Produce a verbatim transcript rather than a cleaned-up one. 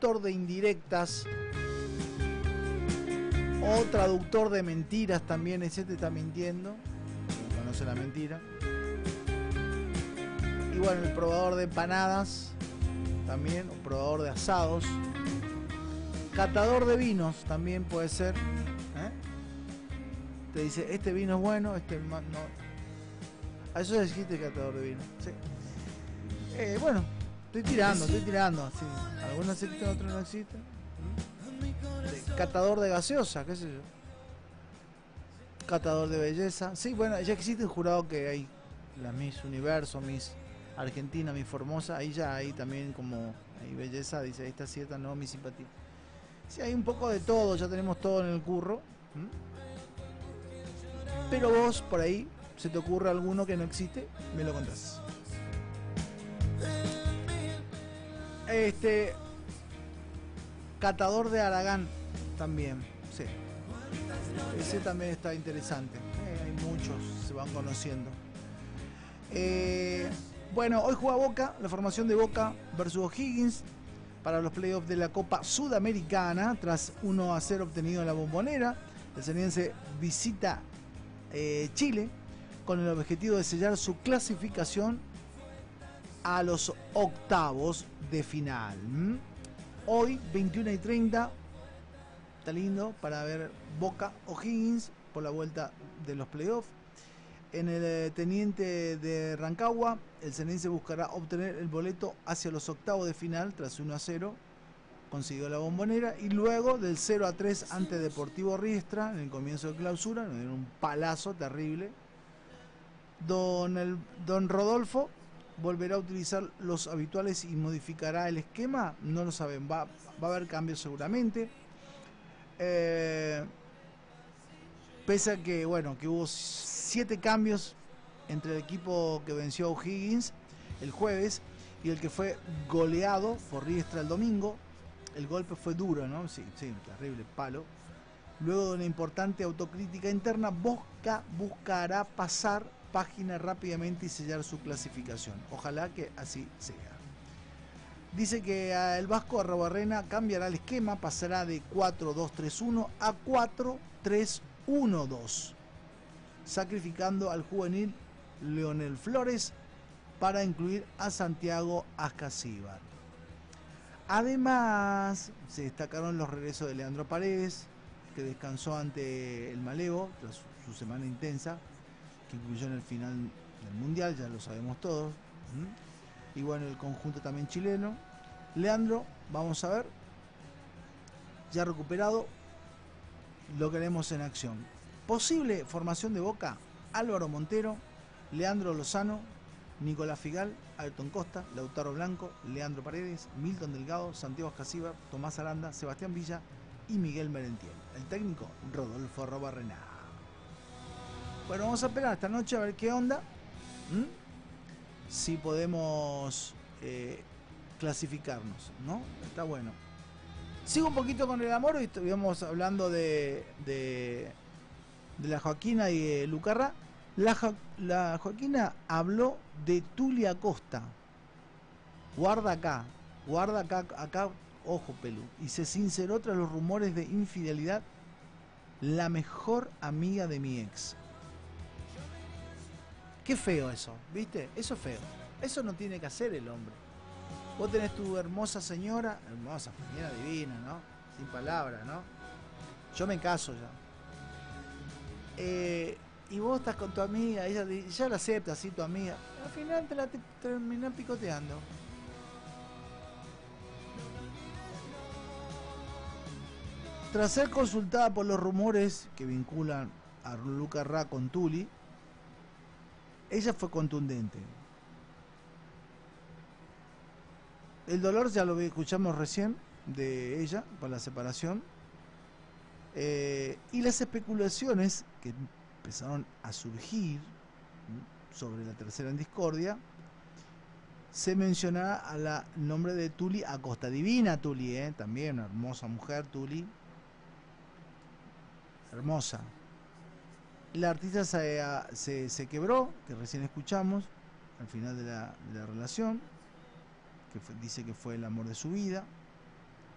traductor de indirectas o traductor de mentiras también. Ese te está mintiendo, conoce la mentira. Y bueno, el probador de empanadas también, o probador de asados. Catador de vinos también puede ser, ¿eh? Te dice, este vino es bueno, este no. A eso es existe el catador de vino, sí. Eh, bueno, estoy tirando, estoy tirando, sí. Algunos existen, otros no existen. Catador de gaseosa, qué sé yo. Catador de belleza. Sí, bueno, ya existe el jurado que hay las Miss Universo, Miss Argentina, Miss Formosa. Ahí ya hay también como hay belleza, dice, ahí está cierta, no, mi simpatía. Sí, hay un poco de todo, ya tenemos todo en el curro. ¿Mm? Pero vos, por ahí, se te ocurre alguno que no existe, me lo contás. Este... Catador de Aragán también, sí. Ese también está interesante. Eh, hay muchos, se van conociendo. Eh, bueno, hoy juega Boca, la formación de Boca versus O'Higgins para los playoffs de la Copa Sudamericana, tras uno a cero obtenido en la Bombonera. El Seniense visita eh, Chile con el objetivo de sellar su clasificación a los octavos de final. ¿Mm? Hoy, veintiuna y treinta, está lindo para ver Boca O'Higgins por la vuelta de los playoffs. En el eh, Teniente de Rancagua, el Ceneice buscará obtener el boleto hacia los octavos de final tras uno a cero. Consiguió la Bombonera y luego del cero a tres ante Deportivo Riestra en el comienzo de clausura, nos dieron un palazo terrible. Don, el, don Rodolfo volverá a utilizar los habituales y modificará el esquema, no lo saben, va, va a haber cambios seguramente. Eh, pese a que, bueno, que hubo siete cambios entre el equipo que venció a O'Higgins el jueves y el que fue goleado por Riestra el domingo. El golpe fue duro, ¿no? Sí, sí, terrible, palo. Luego de una importante autocrítica interna, Boca buscará pasar página rápidamente y sellar su clasificación. Ojalá que así sea. Dice que el Vasco Arrobarrena cambiará el esquema, pasará de cuatro dos tres uno a cuatro tres uno dos, sacrificando al juvenil Leonel Flores para incluir a Santiago Ascasíbar. Además, se destacaron los regresos de Leandro Paredes, que descansó ante el Malevo tras su semana intensa, que incluyó en el final del Mundial, ya lo sabemos todos. ¿Mm? Y bueno, el conjunto también chileno. Leandro, vamos a ver, ya recuperado, lo queremos en acción. Posible formación de Boca: Álvaro Montero, Leandro Lozano, Nicolás Figal, Ayrton Costa, Lautaro Blanco, Leandro Paredes, Milton Delgado, Santiago Ascasíbar, Tomás Aranda, Sebastián Villa y Miguel Merentiel. El técnico, Rodolfo Arrobarrena. Bueno, vamos a esperar esta noche a ver qué onda. ¿Mm? Si podemos eh, clasificarnos, ¿no? Está bueno. Sigo un poquito con el amor. Hoy estuvimos hablando de, de, de la Joaquina y de Lucarra. La, la Joaquina habló de Tuli Acosta. Guarda acá, guarda acá, acá, ojo, Pelu. Y se sinceró tras los rumores de infidelidad. La mejor amiga de mi ex. Qué feo eso, ¿viste? Eso es feo. Eso no tiene que hacer el hombre. Vos tenés tu hermosa señora, hermosa, señora divina, ¿no? Sin palabras, ¿no? Yo me caso ya. Eh, y vos estás con tu amiga, ella ya la acepta así, tu amiga. Al final te la te, terminás picoteando. Tras ser consultada por los rumores que vinculan a Lucarra con Tuli, ella fue contundente. El dolor ya lo escuchamos recién de ella por la separación, eh, y las especulaciones que empezaron a surgir sobre la tercera en discordia. Se menciona a la nombre de Tuli Acosta, divina Tuli, eh, también una hermosa mujer, Tuli, hermosa. La artista se, se, se quebró, que recién escuchamos al final de la, de la relación, que fue, dice que fue el amor de su vida.